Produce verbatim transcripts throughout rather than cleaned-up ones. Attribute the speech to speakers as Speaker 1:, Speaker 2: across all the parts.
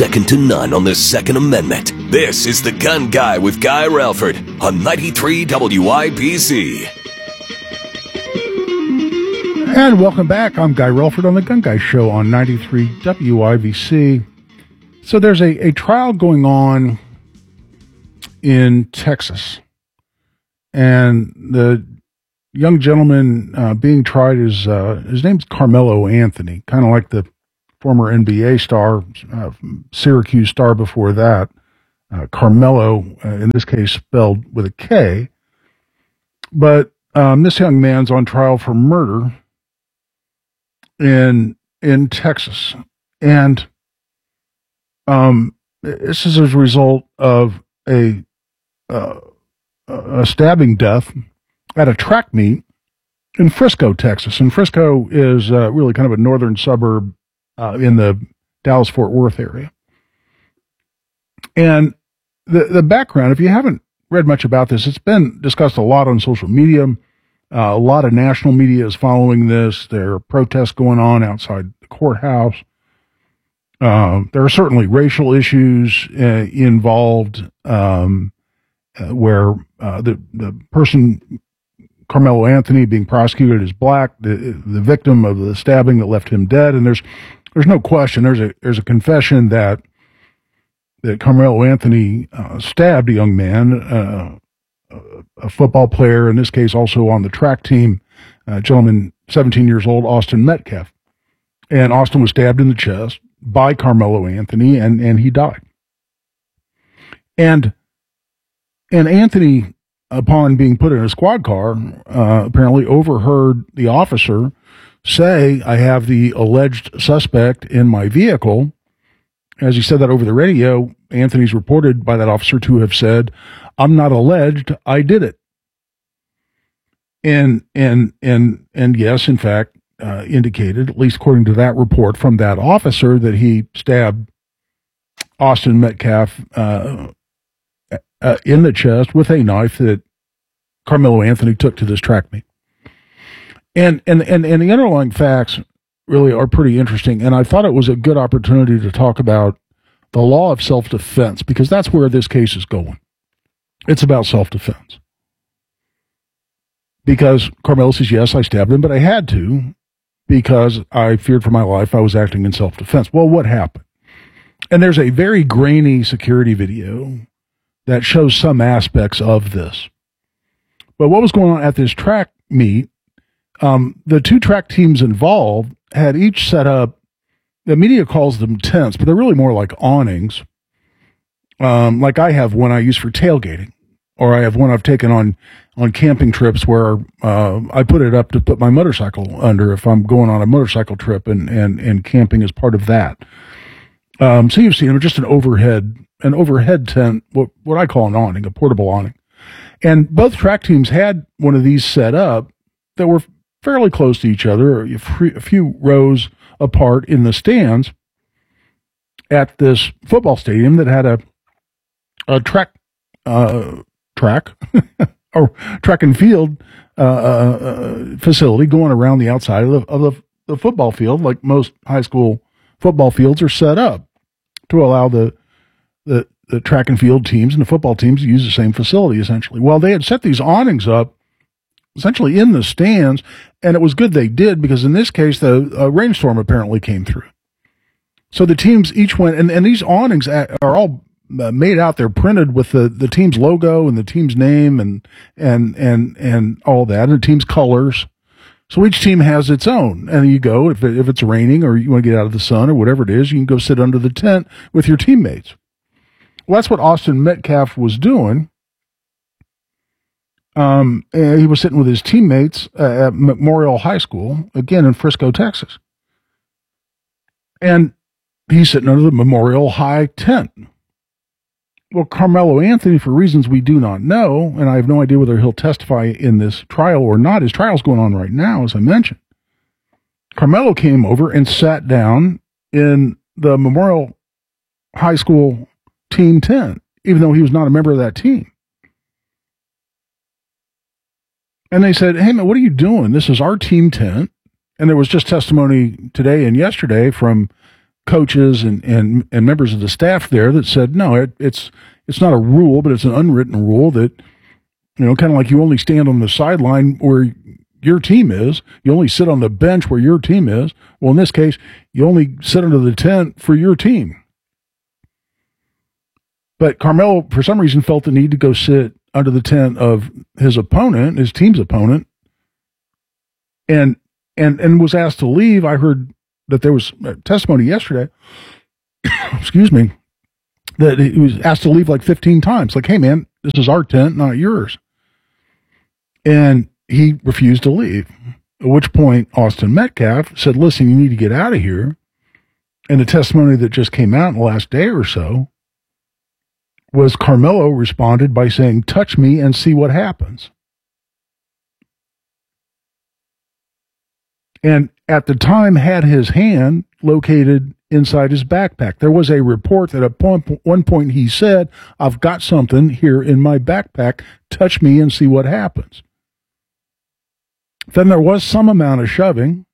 Speaker 1: second to none on the Second Amendment. This is The Gun Guy with Guy Relford on ninety-three W I B C.
Speaker 2: And welcome back. I'm Guy Relford on The Gun Guy Show on ninety-three W I B C. So there's a, a trial going on in Texas. And the young gentleman uh, being tried is, uh, his name's Carmelo Anthony, kind of like the former N B A star, uh, Syracuse star before that. Uh, Carmelo, uh, in this case, spelled with a K. But um, this young man's on trial for murder in in Texas. And um, this is as a result of a uh, a stabbing death at a track meet in Frisco, Texas. And Frisco is uh, really kind of a northern suburb uh, in the Dallas-Fort Worth area. And the the background, if you haven't read much about this, it's been discussed a lot on social media. Uh, a lot of national media is following this. There are protests going on outside the courthouse. Uh, there are certainly racial issues uh, involved, um, uh, where uh, the the person, Carmelo Anthony, being prosecuted as black, the the victim of the stabbing that left him dead, and there's there's no question. There's a there's a confession that that Carmelo Anthony uh, stabbed a young man, uh, a football player, in this case also on the track team, a gentleman, seventeen years old, Austin Metcalf. And Austin was stabbed in the chest by Carmelo Anthony, and, and he died. And, and Anthony, upon being put in a squad car, uh, apparently overheard the officer say, "I have the alleged suspect in my vehicle." As he said that over the radio, Anthony's reported by that officer to have said, "I'm not alleged, I did it." And, and, and, and yes, in fact, uh, indicated, at least according to that report from that officer, that he stabbed Austin Metcalf, uh, uh, in the chest with a knife that Carmelo Anthony took to this track meet. And, and, and, and the underlying facts really are pretty interesting. And I thought it was a good opportunity to talk about the law of self-defense, because that's where this case is going. It's about self-defense. Because Carmelo says, yes, I stabbed him, but I had to because I feared for my life. I was acting in self-defense. Well, what happened? And there's a very grainy security video that shows some aspects of this. But what was going on at this track meet, um, the two track teams involved had each set up, the media calls them tents, but they're really more like awnings, um, like I have one I use for tailgating, or I have one I've taken on, on camping trips where uh, I put it up to put my motorcycle under if I'm going on a motorcycle trip, and, and, and camping is part of that. Um, so you've seen just an overhead, an overhead tent, what, what I call an awning, a portable awning. And both track teams had one of these set up that were fairly close to each other, a few rows apart in the stands at this football stadium that had a a track uh, track or track and field uh, uh, facility going around the outside of, the, of the, the football field, like most high school football fields are set up to allow the the the track and field teams and the football teams to use the same facility, essentially. Well, they had set these awnings up essentially in the stands, and it was good they did, because in this case, the uh, rainstorm apparently came through. So the teams each went, and, and these awnings are all uh, made out. They're printed with the, the team's logo and the team's name and, and, and, and all that, and the team's colors. So each team has its own. And you go, if, it, if it's raining or you want to get out of the sun or whatever it is, you can go sit under the tent with your teammates. Well, that's what Austin Metcalf was doing. Um, he was sitting with his teammates uh, at Memorial High School, again in Frisco, Texas. And he's sitting under the Memorial High tent. Well, Carmelo Anthony, for reasons we do not know, and I have no idea whether he'll testify in this trial or not. His trial's going on right now, as I mentioned. Carmelo came over and sat down in the Memorial High School team tent, even though he was not a member of that team. And they said, "Hey, man, what are you doing? This is our team tent." And there was just testimony today and yesterday from coaches and, and, and members of the staff there that said, no, it, it's it's not a rule, but it's an unwritten rule that, you know, kind of like you only stand on the sideline where your team is. You only sit on the bench where your team is. Well, in this case, you only sit under the tent for your team. But Carmelo, for some reason, felt the need to go sit under the tent of his opponent, his team's opponent, and and and was asked to leave. I heard that there was testimony yesterday, excuse me, that he was asked to leave like fifteen times. Like, hey, man, this is our tent, not yours. And he refused to leave, at which point Austin Metcalf said, listen, you need to get out of here. And the testimony that just came out in the last day or so was Carmelo responded by saying, touch me and see what happens. And at the time had his hand located inside his backpack. There was a report that at one point he said, I've got something here in my backpack. Touch me and see what happens. Then there was some amount of shoving.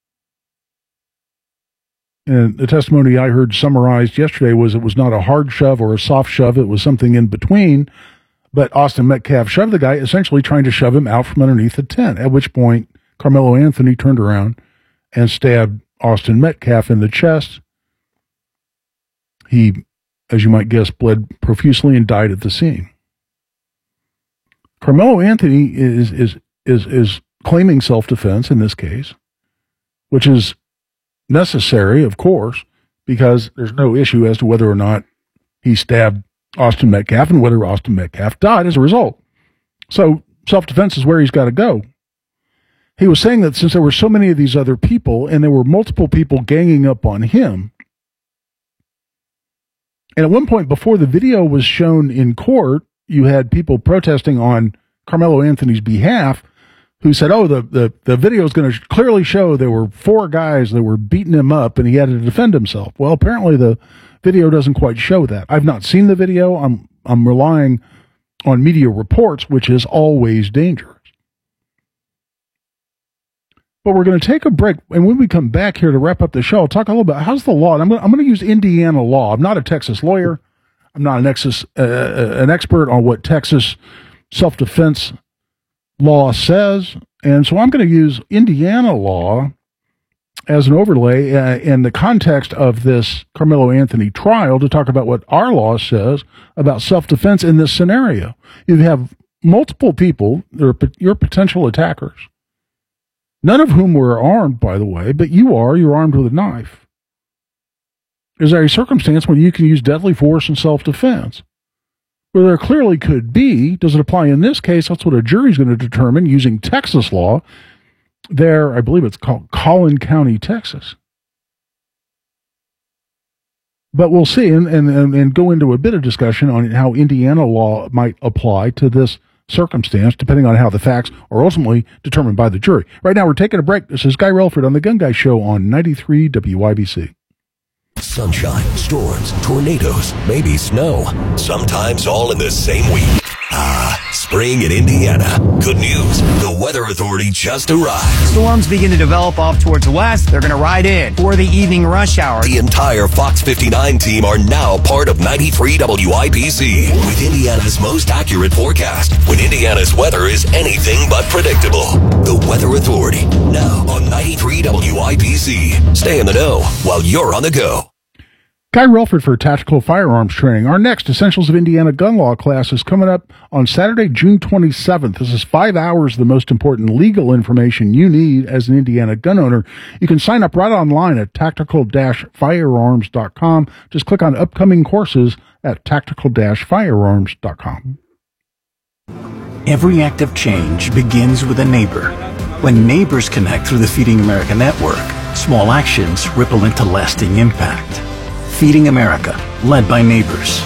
Speaker 2: And the testimony I heard summarized yesterday was it was not a hard shove or a soft shove. It was something in between. But Austin Metcalf shoved the guy, essentially trying to shove him out from underneath the tent, at which point Carmelo Anthony turned around and stabbed Austin Metcalf in the chest. He, as you might guess, bled profusely and died at the scene. Carmelo Anthony is is is is claiming self-defense in this case, which is necessary, of course, because there's no issue as to whether or not he stabbed Austin Metcalf and whether Austin Metcalf died as a result. So self-defense is where he's got to go. He was saying that since there were so many of these other people and there were multiple people ganging up on him, and at one point before the video was shown in court, you had people protesting on Carmelo Anthony's behalf who said, oh, the, the, the video is going to clearly show there were four guys that were beating him up and he had to defend himself. Well, apparently the video doesn't quite show that. I've not seen the video. I'm, I'm relying on media reports, which is always dangerous. But we're going to take a break, and when we come back here to wrap up the show, I'll talk a little bit. How's the law? I'm going to, I'm going to use Indiana law. I'm not a Texas lawyer. I'm not an, exis, uh, an expert on what Texas self-defense law says, and so I'm going to use Indiana law as an overlay uh, in the context of this Carmelo Anthony trial to talk about what our law says about self-defense in this scenario. You have multiple people, they're your potential attackers, none of whom were armed, by the way, but you are, you're armed with a knife. Is there a circumstance when you can use deadly force in self-defense? Well, there clearly could be. Does it apply in this case? That's what a jury's going to determine using Texas law. There, I believe it's called Collin County, Texas. But we'll see and, and, and go into a bit of discussion on how Indiana law might apply to this circumstance, depending on how the facts are ultimately determined by the jury. Right now, we're taking a break. This is Guy Relford on The Gun Guy Show on ninety-three W I B C.
Speaker 1: Sunshine, storms, tornadoes, maybe snow. Sometimes all in the same week. Ah, spring in Indiana. Good news. The Weather Authority just arrived.
Speaker 3: Storms begin to develop off towards the west. They're going to ride in for the evening rush hour.
Speaker 1: The entire Fox fifty-nine team are now part of ninety-three W I B C with Indiana's most accurate forecast when Indiana's weather is anything but predictable. The Weather Authority, now on ninety-three W I B C. Stay in the know while you're on the go.
Speaker 2: Guy Relford for Tactical Firearms Training. Our next Essentials of Indiana Gun Law class is coming up on Saturday, June twenty-seventh. This is five hours of the most important legal information you need as an Indiana gun owner. You can sign up right online at tactical dash firearms dot com. Just click on upcoming courses at tactical dash firearms dot com.
Speaker 4: Every act of change begins with a neighbor. When neighbors connect through the Feeding America network, small actions ripple into lasting impact. Feeding America, led by neighbors.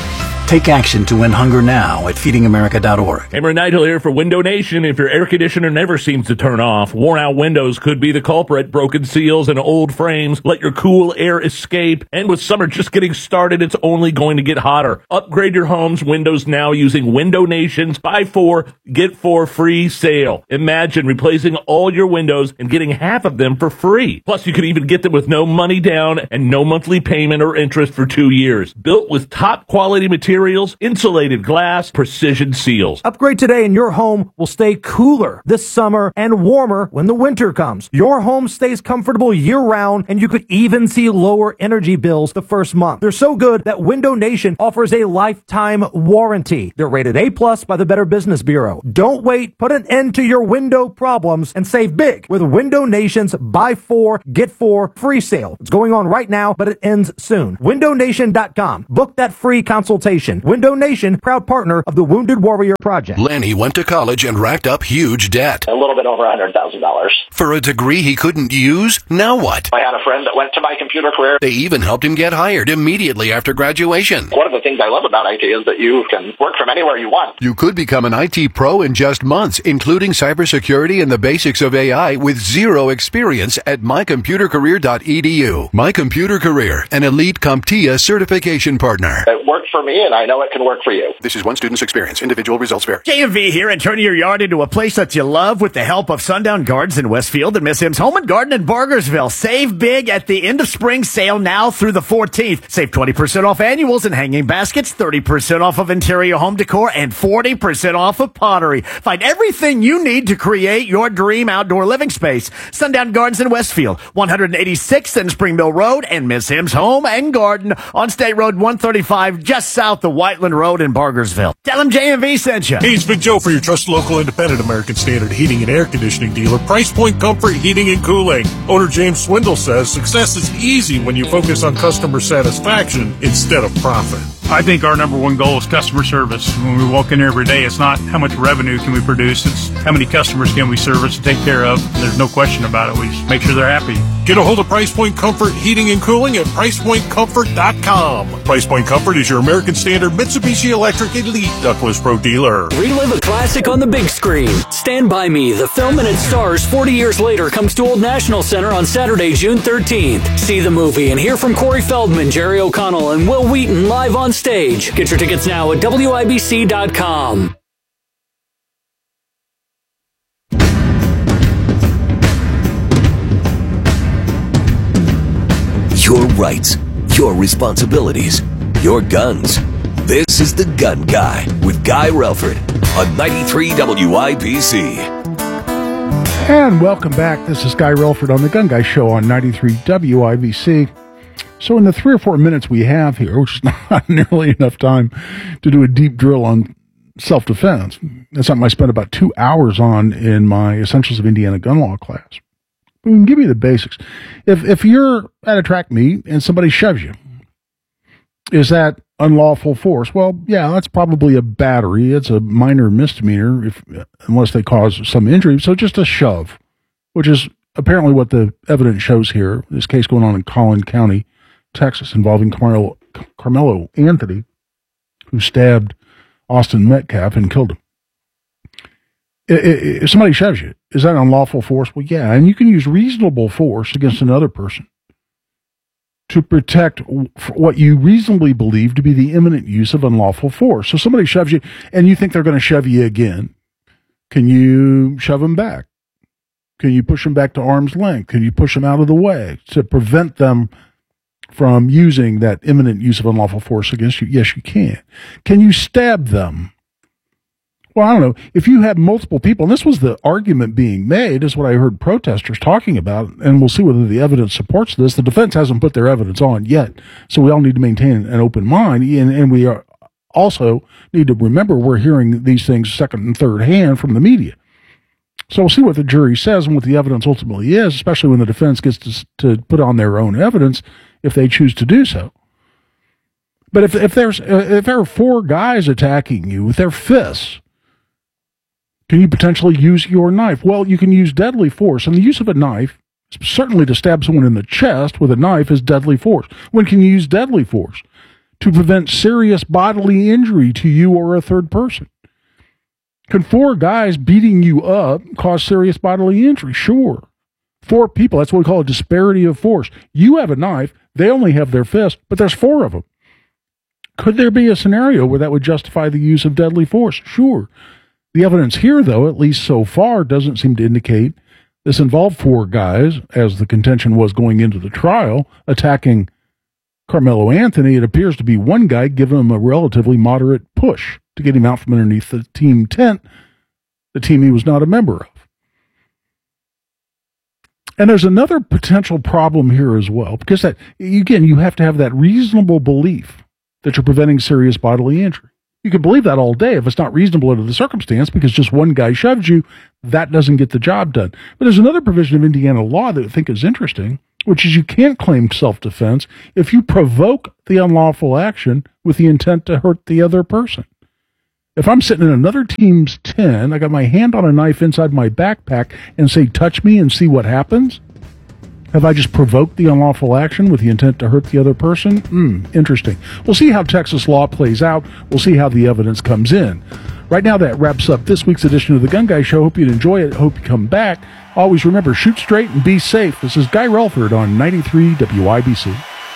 Speaker 4: Take action to end hunger now at feeding america dot org.
Speaker 5: Hammer Nigel here for Window Nation. If your air conditioner never seems to turn off, worn out windows could be the culprit. Broken seals and old frames let your cool air escape. And with summer just getting started, it's only going to get hotter. Upgrade your home's windows now using Window Nation's buy four, get four free sale. Imagine replacing all your windows and getting half of them for free. Plus, you could even get them with no money down and no monthly payment or interest for two years. Built with top quality materials. Materials, insulated glass, precision seals.
Speaker 6: Upgrade today and your home will stay cooler this summer and warmer when the winter comes. Your home stays comfortable year-round, and you could even see lower energy bills the first month. They're so good that Window Nation offers a lifetime warranty. They're rated A plus by the Better Business Bureau. Don't wait. Put an end to your window problems and save big with Window Nation's buy four, get four free sale. It's going on right now, but it ends soon. window nation dot com. Book that free consultation. Window Nation, proud partner of the Wounded Warrior Project.
Speaker 1: Lenny went to college and racked up huge debt.
Speaker 7: A little bit over one hundred thousand dollars.
Speaker 1: For a degree he couldn't use? Now what?
Speaker 7: I had a friend that went to my computer career.
Speaker 1: They even helped him get hired immediately after graduation.
Speaker 7: One of the things I love about I T is that you can work from anywhere you want.
Speaker 1: You could become an I T pro in just months, including cybersecurity and the basics of A I with zero experience at my computer career dot e d u. My Computer Career, an elite CompTIA certification partner.
Speaker 7: It worked for me, and I know it can work for you.
Speaker 1: This is one student's experience. Individual results vary.
Speaker 3: J M V here, and turning your yard into a place that you love with the help of Sundown Gardens in Westfield and Miss M's Home and Garden in Bargersville. Save big at the end of spring sale now through the fourteenth. Save twenty percent off annuals and hanging baskets, thirty percent off of interior home decor, and forty percent off of pottery. Find everything you need to create your dream outdoor living space. Sundown Gardens in Westfield, one eighty-sixth and Spring Mill Road, and Miss M's Home and Garden on State Road one thirty-five, just south of Whiteland Road in Bargersville. Tell them J M V sent you.
Speaker 8: Hey, it's Big Joe for your trusted local independent American Standard heating and air conditioning dealer, Price Point Comfort Heating and Cooling. Owner James Swindle says success is easy when you focus on customer satisfaction instead of profit.
Speaker 9: I think our number one goal is customer service. When we walk in here every day, it's not how much revenue can we produce, it's how many customers can we service and take care of. There's no question about it. We just make sure they're happy.
Speaker 8: Get a hold of Price Point Comfort Heating and Cooling at price point comfort dot com. Price Point Comfort is your American Standard Mitsubishi Electric Elite Ductless Pro dealer.
Speaker 10: Relive a classic on the big screen. Stand By Me, the film and its stars forty years later, comes to Old National Center on Saturday, June thirteenth. See the movie and hear from Corey Feldman, Jerry O'Connell, and Will Wheaton live on stage. Get your tickets now at W I B C dot com.
Speaker 1: Your rights, your responsibilities, your guns. This is The Gun Guy with Guy Relford on ninety-three W I B C.
Speaker 2: And welcome back. This is Guy Relford on The Gun Guy Show on ninety-three W I B C. So in the three or four minutes we have here, which is not nearly enough time to do a deep drill on self-defense, that's something I spent about two hours on in my Essentials of Indiana Gun Law class. We can give you the basics. If if you're at a track meet and somebody shoves you, is that unlawful force? Well, yeah, that's probably a battery. It's a minor misdemeanor, if unless they cause some injury. So just a shove, which is apparently what the evidence shows here. This case going on in Collin County, Texas, involving Carmelo, Carmelo Anthony, who stabbed Austin Metcalf and killed him. If somebody shoves you, is that unlawful force? Well, yeah, and you can use reasonable force against another person to protect what you reasonably believe to be the imminent use of unlawful force. So somebody shoves you, and you think they're going to shove you again. Can you shove them back? Can you push them back to arm's length? Can you push them out of the way to prevent them from using that imminent use of unlawful force against you? Yes, you can. Can you stab them? Well, I don't know. If you have multiple people, and this was the argument being made, is what I heard protesters talking about, and we'll see whether the evidence supports this. The defense hasn't put their evidence on yet, so we all need to maintain an open mind, and, and we are also need to remember we're hearing these things second and third hand from the media. So we'll see what the jury says and what the evidence ultimately is, especially when the defense gets to, to put on their own evidence if they choose to do so. But if if there's if there are four guys attacking you with their fists, can you potentially use your knife? Well, you can use deadly force, and the use of a knife, certainly to stab someone in the chest with a knife, is deadly force. When can you use deadly force? to prevent serious bodily injury to you or a third person? Can four guys beating you up cause serious bodily injury? Sure. Four people, that's what we call a disparity of force. You have a knife, they only have their fist, but there's four of them. Could there be a scenario where that would justify the use of deadly force? Sure. The evidence here, though, at least so far, doesn't seem to indicate this involved four guys, as the contention was going into the trial, attacking Carmelo Anthony. It appears to be one guy giving him a relatively moderate push to get him out from underneath the team tent, the team he was not a member of. And there's another potential problem here as well, because that, again, you have to have that reasonable belief that you're preventing serious bodily injury. You can believe that all day if it's not reasonable under the circumstance, because just one guy shoves you, that doesn't get the job done. But there's another provision of Indiana law that I think is interesting, which is you can't claim self-defense if you provoke the unlawful action with the intent to hurt the other person. If I'm sitting in another team's tent, I got my hand on a knife inside my backpack and say, touch me and see what happens, have I just provoked the unlawful action with the intent to hurt the other person? Hmm, interesting. We'll see how Texas law plays out. We'll see how the evidence comes in. Right now, that wraps up this week's edition of The Gun Guy Show. Hope you'd enjoy it. Hope you come back. Always remember, shoot straight and be safe. This is Guy Relford on ninety-three W I B C.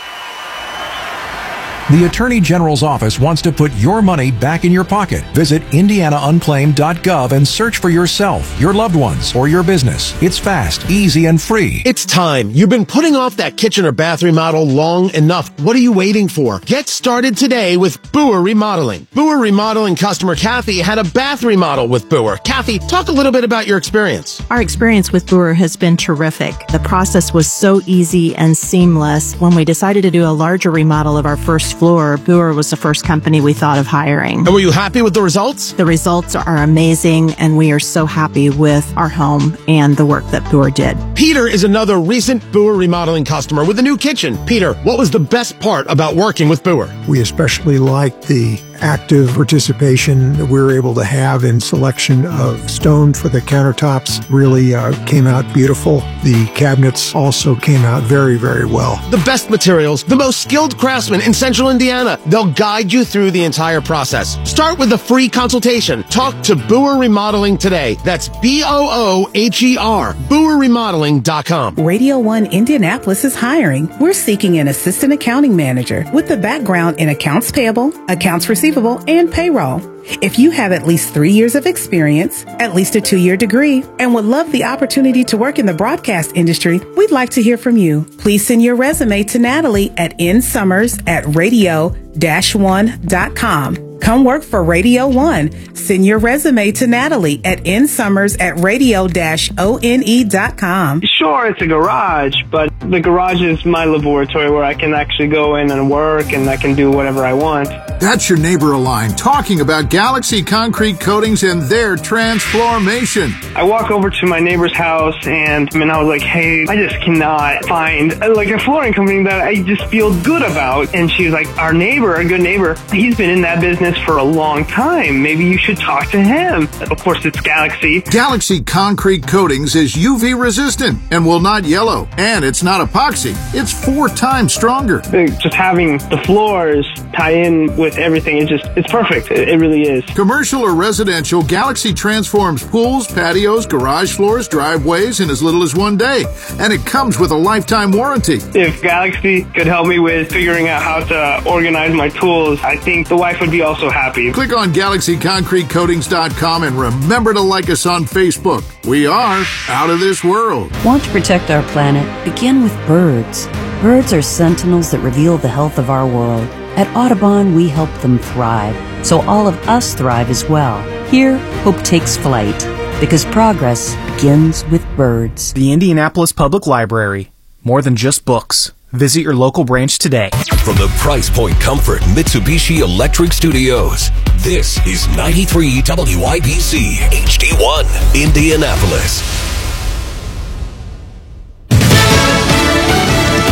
Speaker 11: The Attorney General's office wants to put your money back in your pocket. Visit indiana unclaimed dot gov and search for yourself, your loved ones, or your business. It's fast, easy, and free.
Speaker 12: It's time. You've been putting off that kitchen or bath remodel long enough. What are you waiting for? Get started today with Boer Remodeling. Boer Remodeling customer Kathy had a bath remodel with Boer. Kathy, talk a little bit about your experience.
Speaker 13: Our experience with Boer has been terrific. The process was so easy and seamless. When we decided to do a larger remodel of our first floor, Boer was the first company we thought of hiring.
Speaker 12: And were you happy with the results?
Speaker 13: The results are amazing, and we are so happy with our home and the work that Boer did.
Speaker 12: Peter is another recent Boer Remodeling customer with a new kitchen. Peter, what was the best part about working with Boer?
Speaker 14: We especially liked the active participation that we were able to have in selection of stone for the countertops. Really uh, came out beautiful. The cabinets also came out very, very well.
Speaker 12: The best materials, the most skilled craftsmen in Central Indiana. They'll guide you through the entire process. Start with a free consultation. Talk to Boer Remodeling today. That's B O O H E R, Boer Remodeling dot com.
Speaker 15: Radio one Indianapolis is hiring. We're seeking an assistant accounting manager with a background in accounts payable, accounts receivable, and payroll. If you have at least three years of experience, at least a two-year degree, and would love the opportunity to work in the broadcast industry, we'd like to hear from you. Please send your resume to Natalie at nsummers at radio dash one dot com. Come work for Radio one. Send your resume to Natalie at nsummers at radio dash one dot com.
Speaker 16: Sure, it's a garage, but the garage is my laboratory where I can actually go in and work and I can do whatever I want.
Speaker 17: That's your neighbor Align talking about Galaxy Concrete Coatings and their transformation.
Speaker 16: I walk over to my neighbor's house and, I mean, I was like, hey, I just cannot find like a flooring company that I just feel good about. And she was like, our neighbor, a good neighbor, he's been in that business for a long time. Maybe you should talk to him. Of course, it's Galaxy.
Speaker 17: Galaxy Concrete Coatings is U V resistant and will not yellow. And it's not epoxy. It's four times stronger.
Speaker 16: Just having the floors tie in with everything, it just, it's perfect. It, it really is.
Speaker 17: Commercial or residential, Galaxy transforms pools, patios, garage floors, driveways in as little as one day. And it comes with a lifetime warranty.
Speaker 16: If Galaxy could help me with figuring out how to organize my tools, I think the wife would be also happy.
Speaker 17: Click on Galaxy Concrete Coatings dot com and remember to like us on Facebook. We are out of this world.
Speaker 18: Want to protect our planet? Begin with birds. Birds are sentinels that reveal the health of our world. At Audubon, we help them thrive, so all of us thrive as well. Here, hope takes flight, because progress begins with birds.
Speaker 19: The Indianapolis Public Library. More than just books. Visit your local branch today.
Speaker 1: From the Price Point Comfort Mitsubishi Electric Studios, this is ninety-three W I B C H D one, Indianapolis.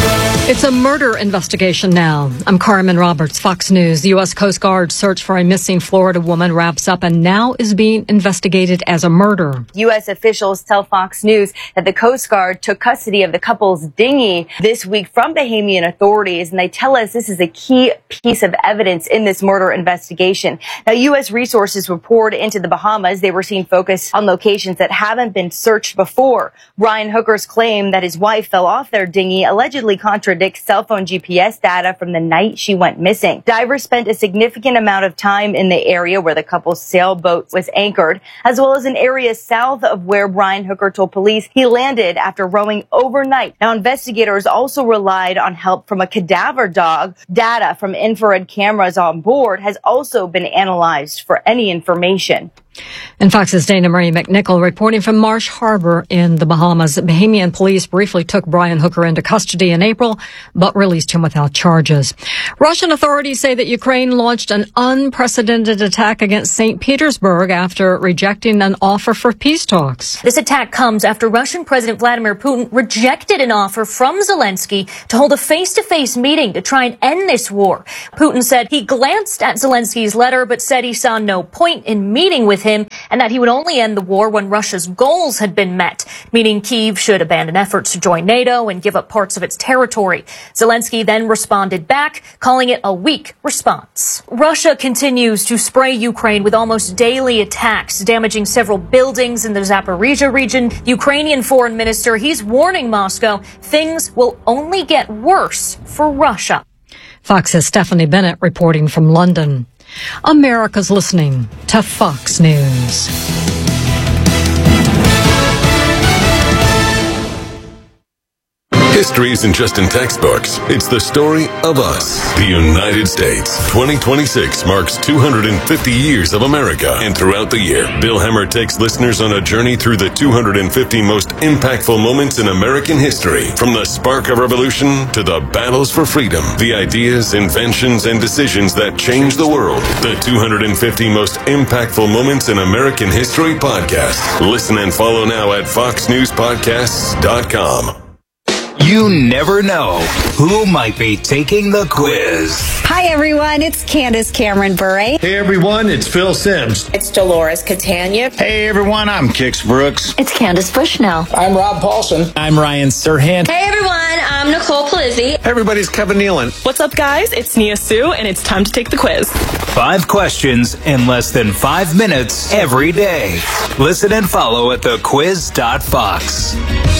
Speaker 20: It's a murder investigation now. I'm Carmen Roberts, Fox News. The U S Coast Guard search for a missing Florida woman wraps up and now is being investigated as a murder.
Speaker 21: U S officials tell Fox News that the Coast Guard took custody of the couple's dinghy this week from Bahamian authorities, and they tell us this is a key piece of evidence in this murder investigation. Now, U S resources were poured into the Bahamas. They were seen focused on locations that haven't been searched before. Brian Hooker's claim that his wife fell off their dinghy allegedly contradicts cell phone G P S data from the night she went missing. Divers spent a significant amount of time in the area where the couple's sailboat was anchored, as well as an area south of where Brian Hooker told police he landed after rowing overnight. Now, investigators also relied on help from a cadaver dog. Data from infrared cameras on board has also been analyzed for any information.
Speaker 20: And Fox's Dana Marie McNichol reporting from Marsh Harbor in the Bahamas. Bahamian police briefly took Brian Hooker into custody in April, but released him without charges. Russian authorities say that Ukraine launched an unprecedented attack against Saint Petersburg after rejecting an offer for peace talks.
Speaker 22: This attack comes after Russian President Vladimir Putin rejected an offer from Zelensky to hold a face-to-face meeting to try and end this war. Putin said he glanced at Zelensky's letter, but said he saw no point in meeting with him, and that he would only end the war when Russia's goals had been met, meaning Kyiv should abandon efforts to join NATO and give up parts of its territory. Zelensky then responded back, calling it a weak response. Russia continues to spray Ukraine with almost daily attacks, damaging several buildings in the Zaporizhia region. Ukrainian foreign minister, he's warning Moscow things will only get worse for Russia.
Speaker 20: Fox's Stephanie Bennett reporting from London. America's listening to Fox News.
Speaker 1: History isn't just in textbooks. It's the story of us. The United States. twenty twenty-six marks two hundred fifty years of America. And throughout the year, Bill Hemmer takes listeners on a journey through the two hundred fifty most impactful moments in American history. From the spark of revolution to the battles for freedom. The ideas, inventions, and decisions that changed the world. The two hundred fifty most impactful moments in American history podcast. Listen and follow now at fox news podcasts dot com.
Speaker 23: You never know who might be taking the quiz.
Speaker 24: Hi, everyone. It's Candace Cameron Bure.
Speaker 25: Hey, everyone. It's Phil Sims.
Speaker 24: It's Dolores Catania.
Speaker 25: Hey, everyone. I'm Kix Brooks.
Speaker 24: It's Candace Bushnell.
Speaker 25: I'm Rob Paulson.
Speaker 26: I'm Ryan Serhant.
Speaker 27: Hey, everyone. I'm Nicole Palizzi.
Speaker 25: Hey, everybody's Kevin Nealon.
Speaker 28: What's up, guys? It's Nia Sue, and it's time to take the quiz.
Speaker 23: Five questions in less than five minutes every day. Listen and follow at the quiz dot fox.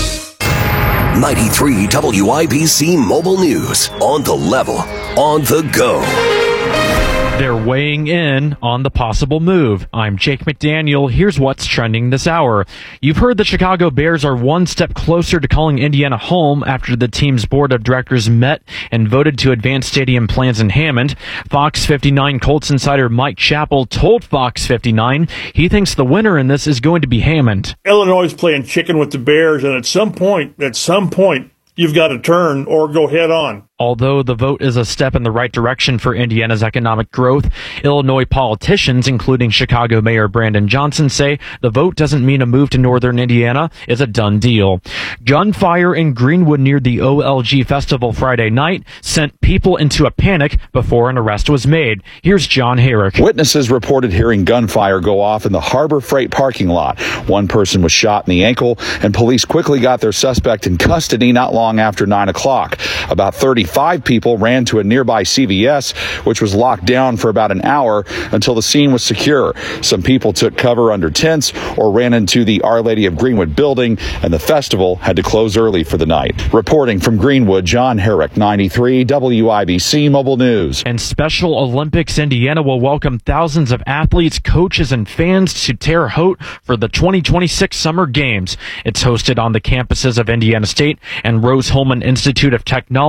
Speaker 1: ninety-three W I B C Mobile News. On the level, on the go.
Speaker 29: They're weighing in on the possible move. I'm Jake McDaniel. Here's what's trending this hour. You've heard the Chicago Bears are one step closer to calling Indiana home after the team's board of directors met and voted to advance stadium plans in Hammond. Fox fifty-nine Colts insider Mike Chappell told Fox fifty-nine he thinks the winner in this is going to be Hammond.
Speaker 8: Illinois is playing chicken with the Bears, and at some point, at some point, you've got to turn or go head on.
Speaker 29: Although the vote is a step in the right direction for Indiana's economic growth, Illinois politicians, including Chicago Mayor Brandon Johnson, say the vote doesn't mean a move to northern Indiana is a done deal. Gunfire in Greenwood near the O L G Festival Friday night sent people into a panic before an arrest was made. Here's John Herrick.
Speaker 30: Witnesses reported hearing gunfire go off in the Harbor Freight parking lot. One person was shot in the ankle, and police quickly got their suspect in custody not long after nine o'clock. About thirty Five people ran to a nearby C V S, which was locked down for about an hour until the scene was secure. Some people took cover under tents or ran into the Our Lady of Greenwood building, and the festival had to close early for the night. Reporting from Greenwood, John Herrick, ninety-three W I B C Mobile News.
Speaker 29: And Special Olympics Indiana will welcome thousands of athletes, coaches, and fans to Terre Haute for the twenty twenty-six Summer Games. It's hosted on the campuses of Indiana State and Rose-Hulman Institute of Technology.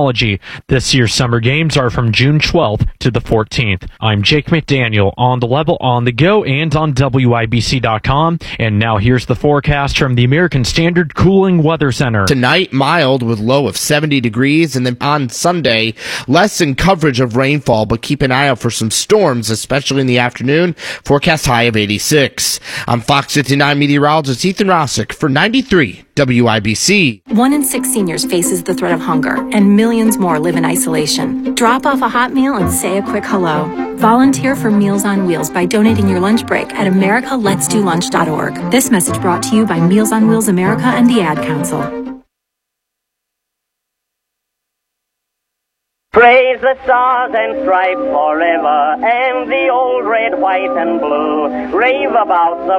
Speaker 29: This year's summer games are from June twelfth to the fourteenth. I'm Jake McDaniel, on the level, on the go, and on W I B C dot com. And now here's the forecast from the American Standard Cooling Weather Center.
Speaker 2: Tonight, mild with low of seventy degrees, and then on Sunday, less in coverage of rainfall, but keep an eye out for some storms, especially in the afternoon. Forecast high of eighty-six. I'm Fox fifty-nine meteorologist Ethan Rossick for ninety-three W I B C.
Speaker 3: One in six seniors faces the threat of hunger, and millions more live in isolation. Drop off a hot meal and say a quick hello. Volunteer for Meals on Wheels by donating your lunch break at america lets do lunch dot org. This message brought to you by Meals on Wheels America and the Ad Council.
Speaker 4: Praise the stars and stripes forever, and the old red, white, and blue. Rave about the